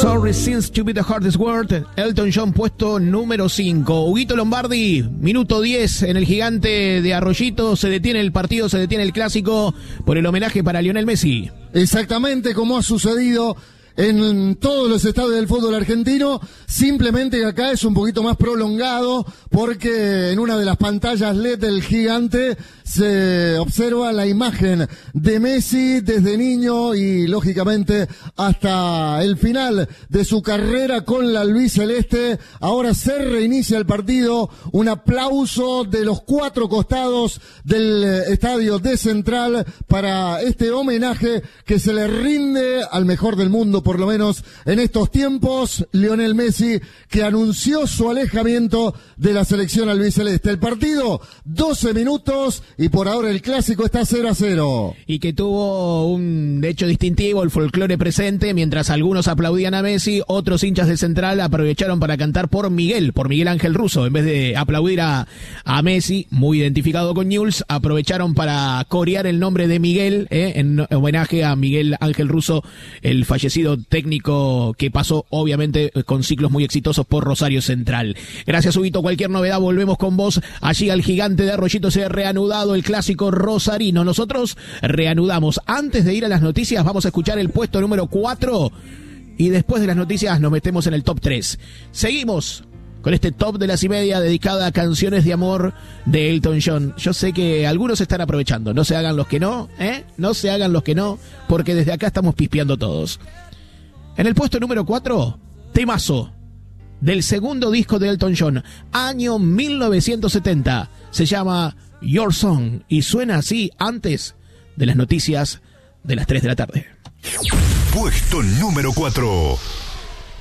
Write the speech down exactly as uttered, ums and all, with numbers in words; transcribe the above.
Sorry Seems to be the hardest word. Elton John, puesto número cinco. Huguito Lombardi, minuto diez en el Gigante de Arroyito. Se detiene el partido, se detiene el clásico por el homenaje para Lionel Messi. Exactamente como ha sucedido en todos los estadios del fútbol argentino, simplemente que acá es un poquito más prolongado porque en una de las pantallas L E D del Gigante se observa la imagen de Messi desde niño y lógicamente hasta el final de su carrera con la albiceleste. Ahora se reinicia el partido, un aplauso de los cuatro costados del estadio de Central para este homenaje que se le rinde al mejor del mundo, por lo menos en estos tiempos, Lionel Messi, que anunció su alejamiento de la selección albiceleste. El partido, doce minutos, y por ahora el clásico está cero a cero. Y que tuvo un hecho distintivo, el folclore presente, mientras algunos aplaudían a Messi, otros hinchas de Central aprovecharon para cantar por Miguel, por Miguel Ángel Russo, en vez de aplaudir a, a Messi, muy identificado con Newell's, aprovecharon para corear el nombre de Miguel, eh, en homenaje a Miguel Ángel Russo, el fallecido técnico que pasó obviamente con ciclos muy exitosos por Rosario Central. Gracias, Huguito. Cualquier novedad volvemos con vos allí al Gigante de Arroyito. Se ha reanudado el clásico rosarino. Nosotros reanudamos. Antes de ir a las noticias vamos a escuchar el puesto número cuatro y después de las noticias nos metemos en el top tres. Seguimos con este top de las y media dedicada a canciones de amor de Elton John. Yo sé que algunos están aprovechando. No se hagan los que no, ¿eh? No se hagan los que no, porque desde acá estamos pispeando todos. En el puesto número cuatro, temazo del segundo disco de Elton John, año mil novecientos setenta. Se llama Your Song y suena así antes de las noticias de las tres de la tarde. Puesto número cuatro.